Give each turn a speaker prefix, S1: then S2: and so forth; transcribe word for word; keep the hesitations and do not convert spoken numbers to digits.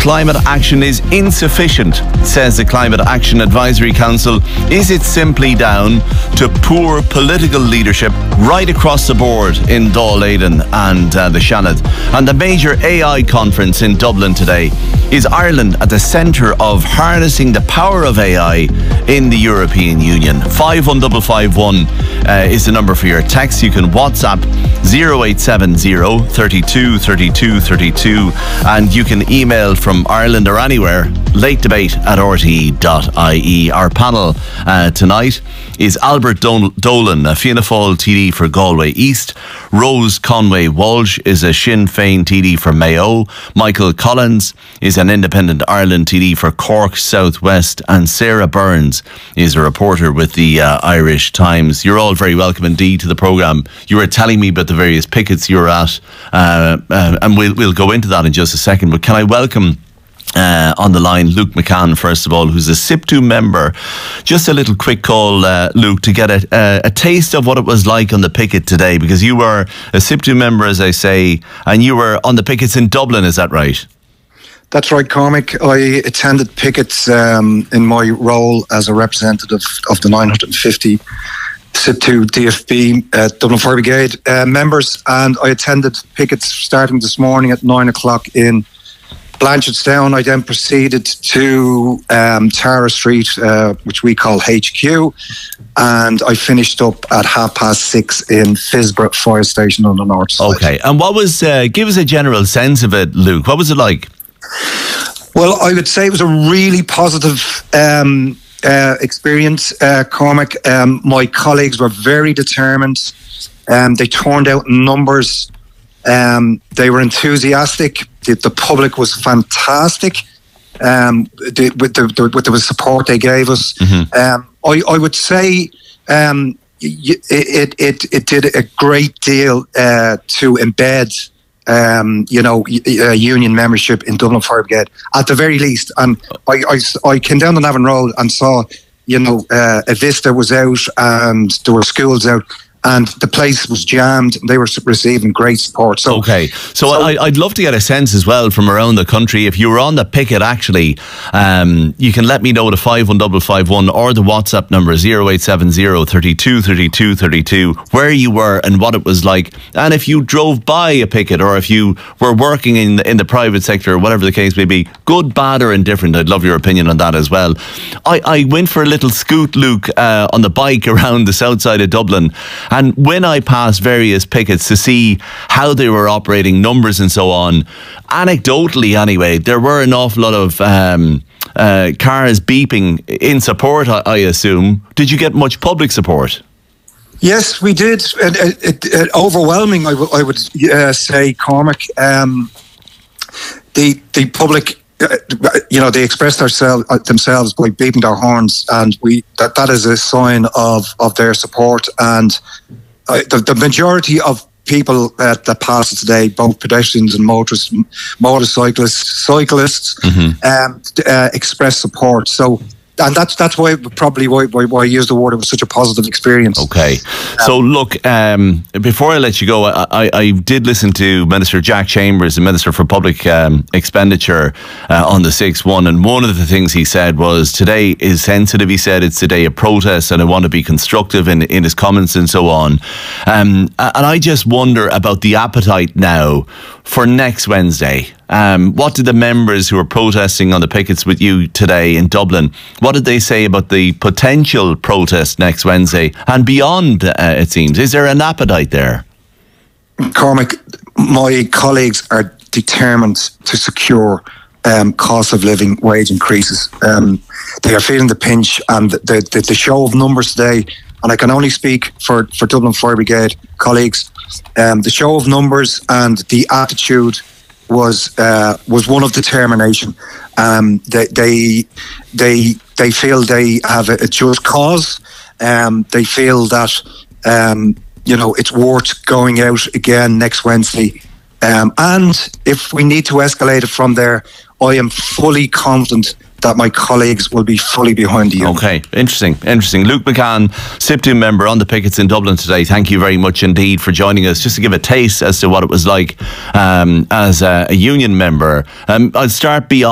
S1: climate action is insufficient, says the Climate Action Advisory Council. Is it simply down to poor political leadership right across the board in Dáil Éireann and uh, the Shannon? And the major A I conference in Dublin today. Is Ireland at the centre of harnessing the power of A I in the European Union? five one five five one uh, is the number for your text. You can WhatsApp zero eight seven zero, three two, three two, three two, and you can email from Ireland or anywhere, late debate at r t e dot i e. Our panel uh, tonight is Albert Dol- Dolan, a Fianna Fáil T D for Galway East. Rose Conway Walsh is a Sinn Féin T D for Mayo. Michael Collins is an Independent Ireland T D for Cork South West, and Sarah Burns is a reporter with the uh, Irish Times. You're all very welcome indeed to the programme. You were telling me about the various pickets you're at, uh, uh, and we'll, we'll go into that in just a second, but can I welcome Uh, on the line, Luke McCann, first of all, who's a S I P T U member. Just a little quick call, uh, Luke, to get a, uh, a taste of what it was like on the picket today, because you were a S I P T U member, as I say, and you were on the pickets in Dublin, is that right?
S2: That's right, Cormac. I attended pickets um, in my role as a representative of the nine hundred fifty S I P T U D F B uh, Dublin Fire Brigade uh, members, and I attended pickets starting this morning at nine o'clock in Blanchardstown. I then proceeded to um, Tara Street, uh, which we call H Q, and I finished up at half past six in Fisborough Fire Station on the north side.
S1: Okay, and what was, uh, give us a general sense of it, Luke. What was it like?
S2: Well, I would say it was a really positive um, uh, experience, uh, Cormac. Um, my colleagues were very determined. Um, they turned out in numbers. Um, they were enthusiastic. The, the public was fantastic um, the, with, the, the, with the support they gave us. Mm-hmm. Um, I, I would say um, it, it, it did a great deal uh, to embed um, you know, uh, union membership in Dublin Fire Brigade, at the very least. And I, I, I came down the Navan Road and saw, you know, uh, a Vista was out and there were schools out, and the place was jammed. They were receiving great support. So,
S1: okay, so, so I, I'd love to get a sense as well from around the country. If you were on the picket, actually, um, you can let me know the five one five five one or the WhatsApp number zero eight seven zero, three two, three two, three two, where you were and what it was like. And if you drove by a picket, or if you were working in the, in the private sector, or whatever the case may be, good, bad or indifferent, I'd love your opinion on that as well. I, I went for a little scoot, Luke, uh, on the bike around the south side of Dublin. And when I passed various pickets to see how they were operating, numbers and so on, anecdotally anyway, there were an awful lot of um, uh, cars beeping in support, I, I assume. Did you get much public support?
S2: Yes, we did. It, it, it, overwhelming, I, w- I would uh, say, Cormac. Um, the, the public... Uh, you know, they expressed themselves themselves by beeping their horns, and we that that is a sign of of their support. And uh, the, the majority of people uh, that passed today, both pedestrians and motorists, motorcyclists, cyclists, mm-hmm. um, uh, expressed support. So. And that's that's why probably why, why why I used the word. It was such a positive experience.
S1: Okay, so look, um, before I let you go, I, I, I did listen to Minister Jack Chambers, the Minister for Public um, Expenditure, uh, on the six one, and one of the things he said was today is sensitive. He said it's today a protest, and I want to be constructive in in his comments and so on. Um, and I just wonder about the appetite now for next Wednesday. Um, what did the members who were protesting on the pickets with you today in Dublin, what did they say about the potential protest next Wednesday and beyond, uh, it seems? Is there an appetite there?
S2: Cormac, my colleagues are determined to secure um, cost of living wage increases. Um, they are feeling the pinch, and the, the, the show of numbers today, and I can only speak for, for Dublin Fire Brigade colleagues, um, the show of numbers and the attitude was uh, was one of determination. Um, they they they they feel they have a, a just cause. Um, they feel that um, you know it's worth going out again next Wednesday. Um, and if we need to escalate it from there, I am fully confident that my colleagues will be fully behind the union.
S1: Okay, interesting, interesting. Luke McCann, S I P T U member on the pickets in Dublin today. Thank you very much indeed for joining us, just to give a taste as to what it was like um, as a, a union member. Um, I'll start beyond